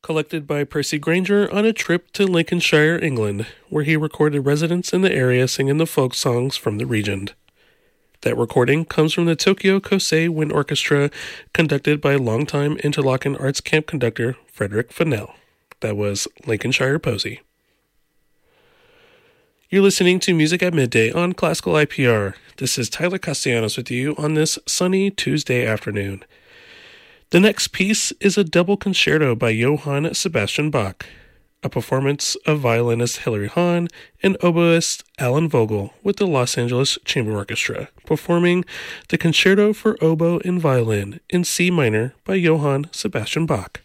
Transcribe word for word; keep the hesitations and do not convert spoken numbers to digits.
collected by Percy Granger on a trip to Lincolnshire, England, where he recorded residents in the area singing the folk songs from the region. That recording comes from the Tokyo Kosei Wind Orchestra, conducted by longtime Interlochen Arts Camp conductor Frederick Fennell. That was Lincolnshire Posy. You're listening to Music at Midday on Classical I P R. This is Tyler Castellanos with you on this sunny Tuesday afternoon. The next piece is a double concerto by Johann Sebastian Bach, a performance of violinist Hilary Hahn and oboist Alan Vogel with the Los Angeles Chamber Orchestra, performing the Concerto for Oboe and Violin in C minor by Johann Sebastian Bach.